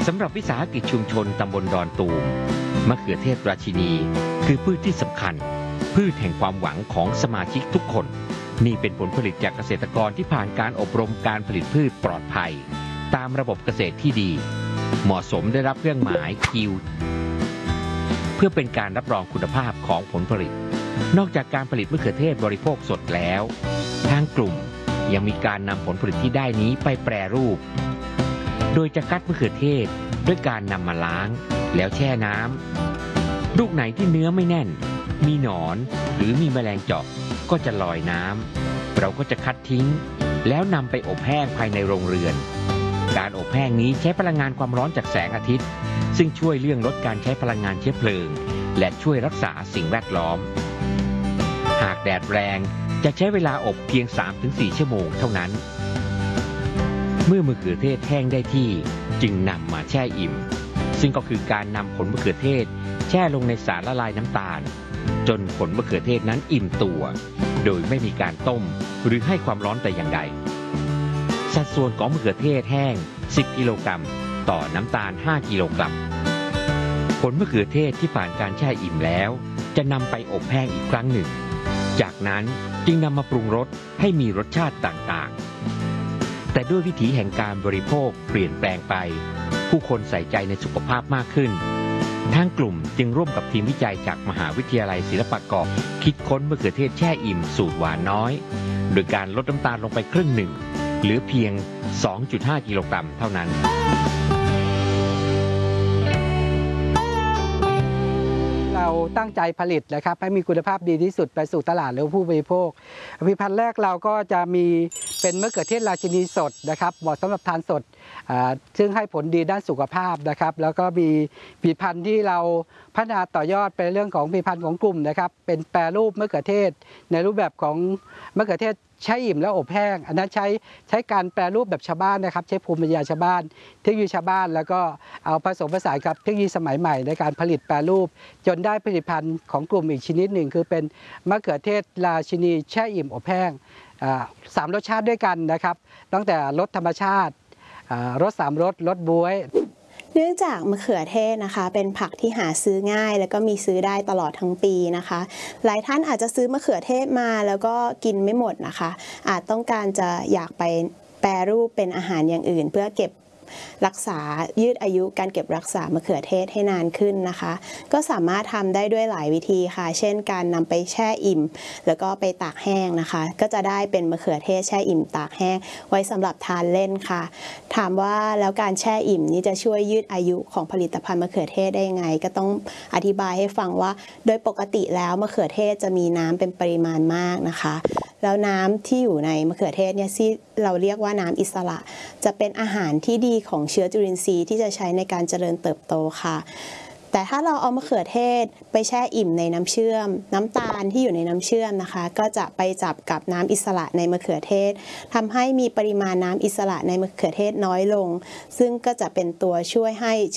สำหรับวิสาหกิจชุมชนตำบลดอนตูมมะเขือเทศราชินีคือพืชที่สำคัญพืชแห่งความหวังของสมาชิกทุกคนนี่เป็นผลผลิตจากเกษตรกรที่ผ่านการอบรมการผลิตพืชปลอดภัยตามระบบเกษตรที่ดีเหมาะสมได้รับเครื่องหมายคิวเพื่อเป็นการรับรองคุณภาพของผลผลิตนอกจากการผลิตมะเขือเทศบริโภคสดแล้วทางกลุ่มยังมีการนำผลผลิตที่ได้นี้ไปแปรรูปโดยจะคัดมะเขือเทศด้วยการนำมาล้างแล้วแช่น้ำลูกไหนที่เนื้อไม่แน่นมีหนอนหรือมีแมลงเจาะก็จะลอยน้ำเราก็จะคัดทิ้งแล้วนำไปอบแห้งภายในโรงเรือนการอบแห้งนี้ใช้พลังงานความร้อนจากแสงอาทิตย์ซึ่งช่วยเรื่องลดการใช้พลังงานเชื้อเพลิงและช่วยรักษาสิ่งแวดล้อมหากแดดแรงจะใช้เวลาอบเพียง 3-4 ชั่วโมงเท่านั้นเมื่อมะเขือเทศแห้งได้ที่จึงนำมาแช่อิ่มซึ่งก็คือการนำผลมะเขือเทศแช่ลงในสารละลายน้ำตาลจนผลมะเขือเทศนั้นอิ่มตัวโดยไม่มีการต้มหรือให้ความร้อนแต่อย่างใดสัดส่วนของมะเขือเทศแห้ง10 กิโลกรัมต่อน้ำตาล5 กิโลกรัมผลมะเขือเทศที่ผ่านการแช่อิ่มแล้วจะนำไปอบแห้งอีกครั้งหนึ่งจากนั้นจึงนำมาปรุงรสให้มีรสชาติต่างๆแต่ด้วยวิถีแห่งการบริโภคเปลี่ยนแปลงไปผู้คนใส่ใจในสุขภาพมากขึ้นทางกลุ่มจึงร่วมกับทีมวิจัยจากมหาวิทยาลัยศิลปากรคิดค้นมะเขือเทศแช่อิ่มสูตรหวานน้อยโดยการลดน้ำตาลลงไปครึ่งหนึ่งเหลือเพียง 2.5 กิโลกรัมเท่านั้นเราตั้งใจผลิตนะครับให้มีคุณภาพดีที่สุดไปสู่ตลาดหรือผู้บริโภคผลิตภัณฑ์แรกเราก็จะมีเป็นมะเขือเทศราชินีสดนะครับเหมาะสำหรับทานสดซึ่งให้ผลดีด้านสุขภาพนะครับแล้วก็มีผลิตภัณฑ์ที่เราพัฒนาต่อยอดเป็นเรื่องของผลิตภัณฑ์ของกลุ่มนะครับเป็นแปรรูปมะเขือเทศในรูปแบบของมะเขือเทศแช่อิ่มแล้วอบแห้งอันนั้นใช้การแปรรูปแบบชาวบ้านนะครับใช้ภูมิปัญญาชาวบ้านเทคโนโลยีชาวบ้านแล้วก็เอาผสมผสานกับเทคโนโลยีสมัยใหม่ในการผลิตแปรรูปจนได้ผลิตภัณฑ์ของกลุ่มอีกชนิดหนึ่งคือเป็นมะเขือเทศราชินีแช่อิ่มอบแห้ง3 รสชาติด้วยกันนะครับตั้งแต่รสธรรมชาติรส3 รสรสบ๊วยเนื่องจากมะเขือเทศนะคะเป็นผักที่หาซื้อง่ายแล้วก็มีซื้อได้ตลอดทั้งปีนะคะหลายท่านอาจจะซื้อมะเขือเทศมาแล้วก็กินไม่หมดนะคะอาจต้องการจะอยากไปแปรรูปเป็นอาหารอย่างอื่นเพื่อเก็บรักษายืดอายุการเก็บรักษามะเขือเทศให้นานขึ้นนะคะก็สามารถทำได้ด้วยหลายวิธีค่ะเช่นการนำไปแช่อิ่มแล้วก็ไปตากแห้งนะคะก็จะได้เป็นมะเขือเทศแช่อิ่มตากแห้งไว้สำหรับทานเล่นค่ะถามว่าแล้วการแช่อิ่มนี้จะช่วยยืดอายุของผลิตภัณฑ์มะเขือเทศได้ยังไงก็ต้องอธิบายให้ฟังว่าโดยปกติแล้วมะเขือเทศจะมีน้ำเป็นปริมาณมากนะคะแล้วน้ำที่อยู่ในมะเขือเทศเนี่ยที่เราเรียกว่าน้ำอิสระจะเป็นอาหารที่ดีของเชื้อจุลินทรีย์ที่จะใช้ในการเจริญเติบโตค่ะแต่ถ้าเราเอามะเขือเทศไปแช่อิ่มในน้ำเชื่อมน้ำตาลที่อยู่ในน้ำเชื่อมนะคะก็จะไปจับกับน้ำอิสระในมะเขือเทศทำให้มีปริมาณน้ำอิสระในมะเขือเทศน้อยลงซึ่งก็จะเป็นตัวช่วยให้